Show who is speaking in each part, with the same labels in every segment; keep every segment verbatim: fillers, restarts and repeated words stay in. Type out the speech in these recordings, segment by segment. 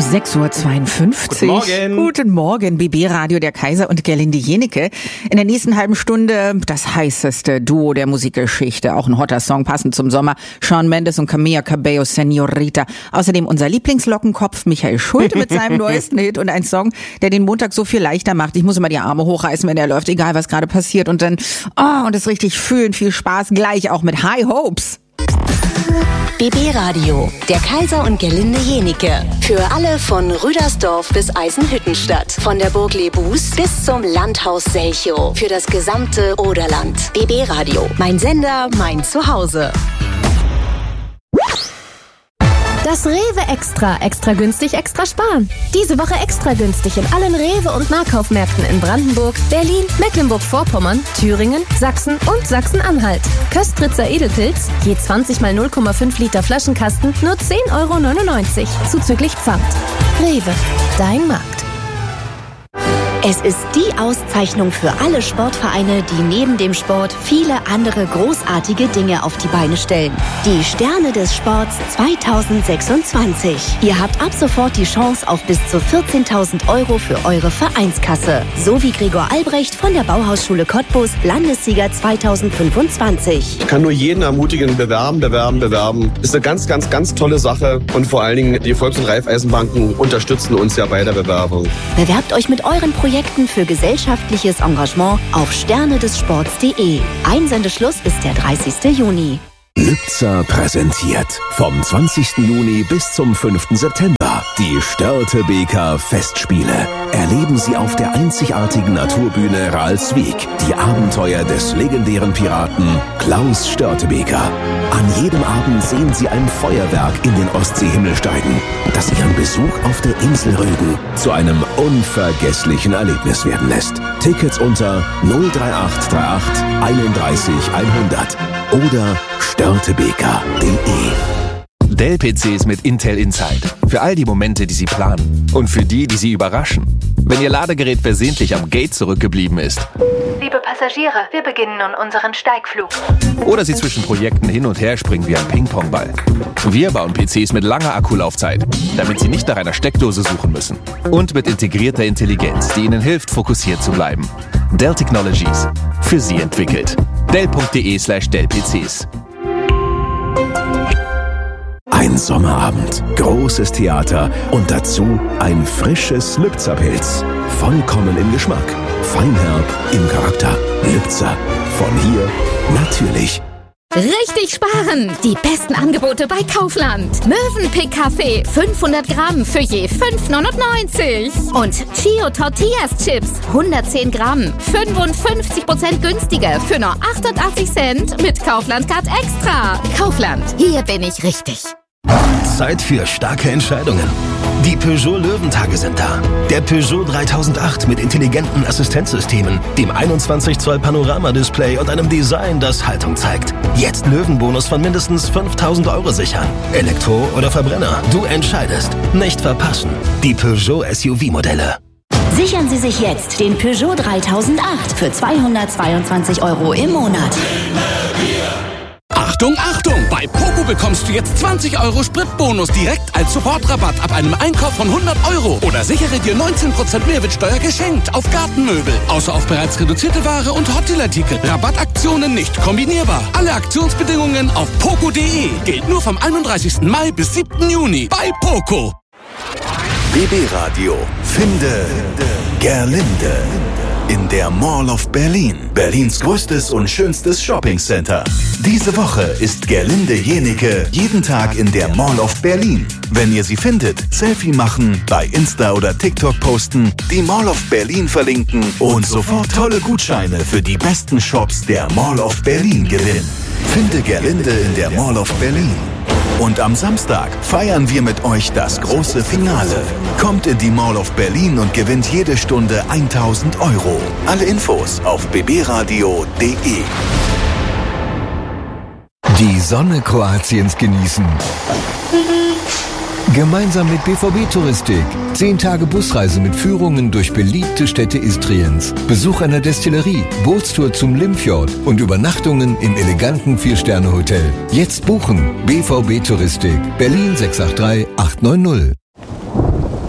Speaker 1: sechs Uhr zweiundfünfzig.
Speaker 2: Guten Morgen.
Speaker 1: Guten Morgen, B B-Radio, der Kaiser und Gerlinde Jenecke. In der nächsten halben Stunde das heißeste Duo der Musikgeschichte. Auch ein hotter Song, passend zum Sommer. Shawn Mendes und Camila Cabello, Senorita. Außerdem unser Lieblingslockenkopf Michael Schulte mit seinem neuesten Hit und ein Song, der den Montag so viel leichter macht. Ich muss immer die Arme hochreißen, wenn er läuft, egal was gerade passiert. Und dann, oh, und es richtig fühlen, viel Spaß. Gleich auch mit High Hopes.
Speaker 3: B B-Radio, der Kaiser und Gerlinde Jenecke. Für alle von Rüdersdorf bis Eisenhüttenstadt. Von der Burg Lebus bis zum Landhaus Selchow. Für das gesamte Oderland. B B-Radio, mein Sender, mein Zuhause.
Speaker 4: Das Rewe Extra. Extra günstig, extra sparen. Diese Woche extra günstig in allen Rewe- und Nahkaufmärkten in Brandenburg, Berlin, Mecklenburg-Vorpommern, Thüringen, Sachsen und Sachsen-Anhalt. Köstritzer Edelpilz, je zwanzig mal null Komma fünf Liter Flaschenkasten, nur zehn Euro neunundneunzig, zuzüglich Pfand. Rewe, dein Markt.
Speaker 3: Es ist die Auszeichnung für alle Sportvereine, die neben dem Sport viele andere großartige Dinge auf die Beine stellen. Die Sterne des Sports zweitausendsechsundzwanzig. Ihr habt ab sofort die Chance auf bis zu vierzehntausend Euro für eure Vereinskasse. So wie Gregor Albrecht von der Bauhausschule Cottbus, Landessieger zweitausendfünfundzwanzig.
Speaker 2: Ich kann nur jeden ermutigen, bewerben, bewerben, bewerben. Ist eine ganz, ganz, ganz tolle Sache. Und vor allen Dingen, die Volks- und Raiffeisenbanken unterstützen uns ja bei der Bewerbung.
Speaker 3: Bewerbt euch mit euren Projekten für gesellschaftliches Engagement auf sternedessports punkt de. Einsendeschluss ist der dreißigsten Juni.
Speaker 5: Lübzer präsentiert vom zwanzigsten Juni bis zum fünften September die Störtebeker Festspiele. Erleben Sie auf der einzigartigen Naturbühne Ralswiek die Abenteuer des legendären Piraten Klaus Störtebeker. An jedem Abend sehen Sie ein Feuerwerk in den Ostseehimmel steigen, das Ihren Besuch auf der Insel Rügen zu einem unvergesslichen Erlebnis werden lässt. Tickets unter null drei acht drei acht einunddreißig hundert oder störtebeker punkt de.
Speaker 6: Dell-P Cs mit Intel Inside. Für all die Momente, die Sie planen. Und für die, die Sie überraschen. Wenn Ihr Ladegerät versehentlich am Gate zurückgeblieben ist.
Speaker 7: Liebe Passagiere, wir beginnen nun unseren Steigflug.
Speaker 6: Oder Sie zwischen Projekten hin und her springen wie ein Ping-Pong-Ball. Wir bauen P Cs mit langer Akkulaufzeit, damit Sie nicht nach einer Steckdose suchen müssen. Und mit integrierter Intelligenz, die Ihnen hilft, fokussiert zu bleiben. Dell Technologies. Für Sie entwickelt. Dell punkt de slash Dell P Cs.
Speaker 5: Ein Sommerabend, großes Theater und dazu ein frisches Lübzer-Pilz. Vollkommen im Geschmack, feinherb im Charakter. Lübzer, von hier natürlich.
Speaker 4: Richtig sparen! Die besten Angebote bei Kaufland. Mövenpick Kaffee, fünfhundert Gramm für je fünf neunundneunzig. Und Chio Tortillas Chips, hundertzehn Gramm, fünfundfünfzig Prozent günstiger für nur achtundachtzig Cent mit Kaufland Card Extra. Kaufland, hier bin ich richtig.
Speaker 8: Zeit für starke Entscheidungen. Die Peugeot Löwentage sind da. Der Peugeot dreitausendacht mit intelligenten Assistenzsystemen, dem einundzwanzig Zoll Panoramadisplay und einem Design, das Haltung zeigt. Jetzt Löwenbonus von mindestens fünftausend Euro sichern. Elektro oder Verbrenner, du entscheidest. Nicht verpassen. Die Peugeot S U V-Modelle.
Speaker 3: Sichern Sie sich jetzt den Peugeot dreitausendacht für zweihundertzweiundzwanzig Euro im Monat.
Speaker 9: Achtung, Achtung! Bei Poco bekommst du jetzt zwanzig Euro Spritbonus direkt als Sofortrabatt ab einem Einkauf von hundert Euro. Oder sichere dir neunzehn Prozent Mehrwertsteuer geschenkt auf Gartenmöbel. Außer auf bereits reduzierte Ware und Hotelartikel. Rabattaktionen nicht kombinierbar. Alle Aktionsbedingungen auf poco punkt de. Gilt nur vom einunddreißigsten Mai bis siebten Juni bei Poco.
Speaker 5: B B-Radio. Finde Gerlinde. In der Mall of Berlin. Berlins größtes und schönstes Shoppingcenter. Diese Woche ist Gerlinde Jenecke jeden Tag in der Mall of Berlin. Wenn ihr sie findet, Selfie machen, bei Insta oder TikTok posten, die Mall of Berlin verlinken und sofort tolle Gutscheine für die besten Shops der Mall of Berlin gewinnen. Finde Gerlinde in der Mall of Berlin. Und am Samstag feiern wir mit euch das große Finale. Kommt in die Mall of Berlin und gewinnt jede Stunde tausend Euro. Alle Infos auf b b radio punkt de.
Speaker 10: Die Sonne Kroatiens genießen. Gemeinsam mit B V B Touristik. Zehn Tage Busreise mit Führungen durch beliebte Städte Istriens. Besuch einer Destillerie, Bootstour zum Limfjord und Übernachtungen im eleganten Vier-Sterne-Hotel. Jetzt buchen. B V B Touristik. Berlin sechs acht drei acht neun null.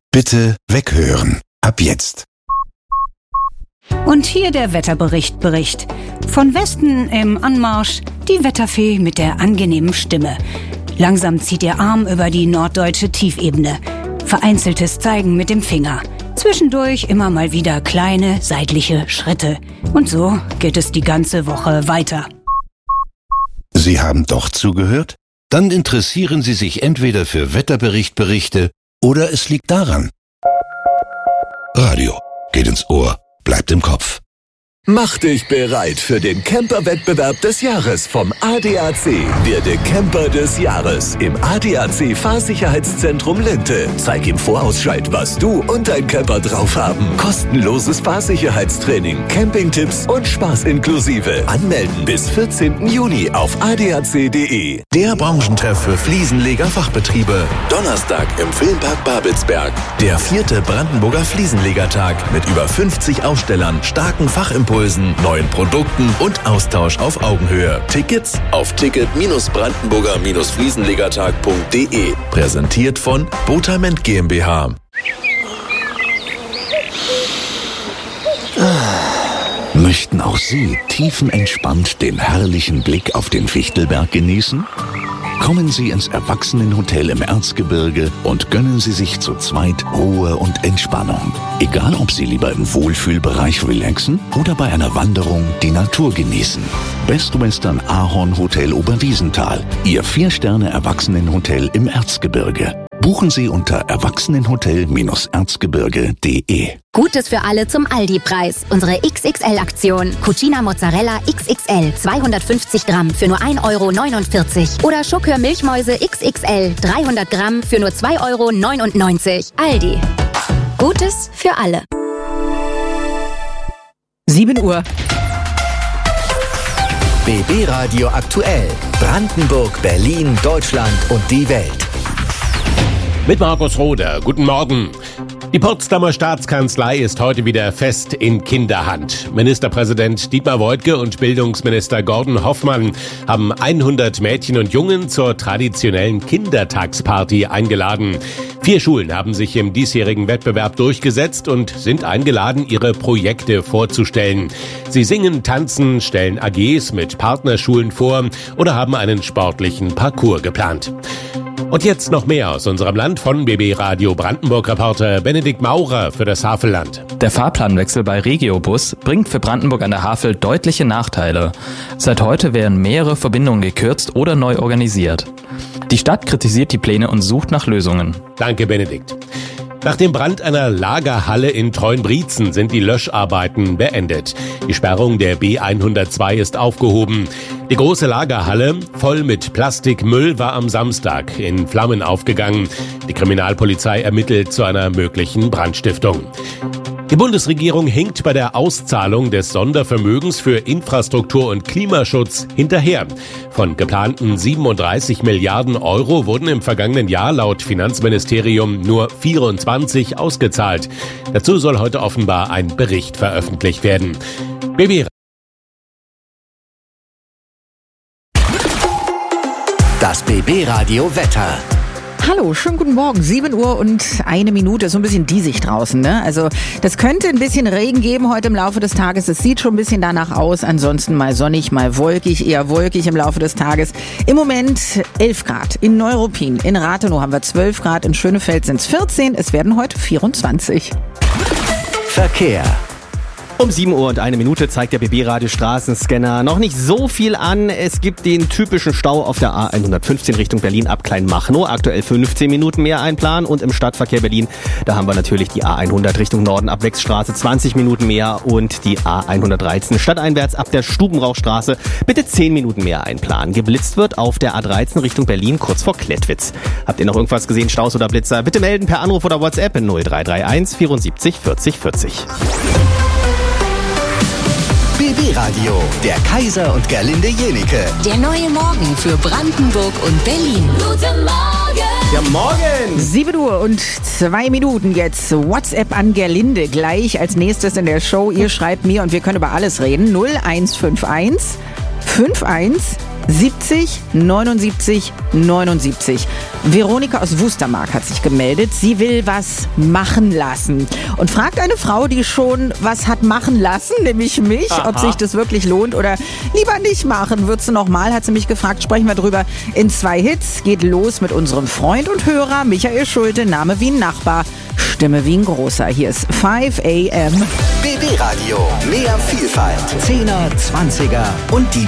Speaker 5: Bitte weghören. Ab jetzt.
Speaker 11: Und hier der Wetterbericht Bericht. Von Westen im Anmarsch die Wetterfee mit der angenehmen Stimme. Langsam zieht ihr Arm über die norddeutsche Tiefebene. Vereinzeltes Zeigen mit dem Finger. Zwischendurch immer mal wieder kleine seitliche Schritte. Und so geht es die ganze Woche weiter.
Speaker 5: Sie haben doch zugehört? Dann interessieren Sie sich entweder für Wetterberichtberichte oder es liegt daran. Radio geht ins Ohr, bleibt im Kopf.
Speaker 12: Mach dich bereit für den Camper-Wettbewerb des Jahres vom A D A C. Werde Camper des Jahres im A D A C Fahrsicherheitszentrum Linte. Zeig im Vorausscheid, was du und dein Camper drauf haben. Kostenloses Fahrsicherheitstraining, Campingtipps und Spaß inklusive. Anmelden bis vierzehnten Juni auf a d a c punkt d e.
Speaker 5: Der Branchentreff für Fliesenleger-Fachbetriebe. Donnerstag im Filmpark Babelsberg. Der vierte Brandenburger Fliesenlegertag mit über fünfzig Ausstellern, starken Fachimpulsen, neuen Produkten und Austausch auf Augenhöhe. Tickets auf ticket brandenburger fliesenlegertag punkt d e. Präsentiert von Botament GmbH. Möchten auch Sie tiefenentspannt den herrlichen Blick auf den Fichtelberg genießen? Kommen Sie ins Erwachsenenhotel im Erzgebirge und gönnen Sie sich zu zweit Ruhe und Entspannung. Egal, ob Sie lieber im Wohlfühlbereich relaxen oder bei einer Wanderung die Natur genießen. Best Western Ahorn Hotel Oberwiesenthal, Ihr Vier-Sterne-Erwachsenenhotel im Erzgebirge. Buchen Sie unter erwachsenenhotel erzgebirge punkt d e.
Speaker 3: Gutes für alle zum Aldi-Preis. Unsere X X L-Aktion. Cucina Mozzarella X X L zweihundertfünfzig Gramm für nur ein Euro neunundvierzig. Oder Schokör Milchmäuse X X L dreihundert Gramm für nur zwei Euro neunundneunzig. Aldi. Gutes für alle.
Speaker 1: sieben Uhr.
Speaker 13: B B Radio aktuell. Brandenburg, Berlin, Deutschland und die Welt.
Speaker 14: Mit Markus Roder. Guten Morgen. Die Potsdamer Staatskanzlei ist heute wieder fest in Kinderhand. Ministerpräsident Dietmar Woidke und Bildungsminister Gordon Hoffmann haben hundert Mädchen und Jungen zur traditionellen Kindertagsparty eingeladen. Vier Schulen haben sich im diesjährigen Wettbewerb durchgesetzt und sind eingeladen, ihre Projekte vorzustellen. Sie singen, tanzen, stellen A Gs mit Partnerschulen vor oder haben einen sportlichen Parcours geplant. Und jetzt noch mehr aus unserem Land von B B Radio Brandenburg-Reporter Benedikt Maurer für das Havelland.
Speaker 15: Der Fahrplanwechsel bei Regiobus bringt für Brandenburg an der Havel deutliche Nachteile. Seit heute werden mehrere Verbindungen gekürzt oder neu organisiert. Die Stadt kritisiert die Pläne und sucht nach Lösungen.
Speaker 14: Danke, Benedikt. Nach dem Brand einer Lagerhalle in Treuenbrietzen sind die Löscharbeiten beendet. Die Sperrung der B hundertzwei ist aufgehoben. Die große Lagerhalle, voll mit Plastikmüll, war am Samstag in Flammen aufgegangen. Die Kriminalpolizei ermittelt zu einer möglichen Brandstiftung. Die Bundesregierung hinkt bei der Auszahlung des Sondervermögens für Infrastruktur und Klimaschutz hinterher. Von geplanten siebenunddreißig Milliarden Euro wurden im vergangenen Jahr laut Finanzministerium nur vierundzwanzig ausgezahlt. Dazu soll heute offenbar ein Bericht veröffentlicht werden. B B
Speaker 13: Das B B Radio Wetter.
Speaker 1: Hallo, schönen guten Morgen. sieben Uhr und eine Minute, so ein bisschen diesig draußen, ne? Also das könnte ein bisschen Regen geben heute im Laufe des Tages. Es sieht schon ein bisschen danach aus. Ansonsten mal sonnig, mal wolkig, eher wolkig im Laufe des Tages. Im Moment elf Grad in Neuruppin. In Rathenow haben wir zwölf Grad. In Schönefeld sind es vierzehn. Es werden heute vierundzwanzig.
Speaker 13: Verkehr.
Speaker 16: Um sieben Uhr und eine Minute zeigt der B B-Radio Straßenscanner noch nicht so viel an. Es gibt den typischen Stau auf der A hundertfünfzehn Richtung Berlin ab Kleinmachnow. Aktuell fünfzehn Minuten mehr einplanen. Und im Stadtverkehr Berlin, da haben wir natürlich die A hundert Richtung Norden ab Wechsstraße zwanzig Minuten mehr. Und die A hundertdreizehn stadteinwärts ab der Stubenrauchstraße bitte zehn Minuten mehr einplanen. Geblitzt wird auf der A dreizehn Richtung Berlin kurz vor Klettwitz. Habt ihr noch irgendwas gesehen, Staus oder Blitzer? Bitte melden per Anruf oder WhatsApp in null drei drei eins vierundsiebzig vierzig vierzig.
Speaker 13: B B-Radio, der Kaiser und Gerlinde Jenike.
Speaker 3: Der neue Morgen für Brandenburg und Berlin. Guten Morgen!
Speaker 16: Ja, morgen!
Speaker 1: sieben Uhr und zwei Minuten jetzt. WhatsApp an Gerlinde gleich als nächstes in der Show. Ihr schreibt mir und wir können über alles reden. null eins fünf eins fünf eins siebzig neunundsiebzig neunundsiebzig. Veronika aus Wustermark hat sich gemeldet. Sie will was machen lassen und fragt eine Frau, die schon was hat machen lassen, nämlich mich, Aha. ob sich das wirklich lohnt oder lieber nicht machen. Würdest du noch mal, hat sie mich gefragt, sprechen wir drüber in zwei Hits. Geht los mit unserem Freund und Hörer Michael Schulte, Name wie ein Nachbar, Stimme wie ein Großer. Hier ist fünf a m.
Speaker 13: B B Radio, mehr Vielfalt, Zehner, Zwanziger und die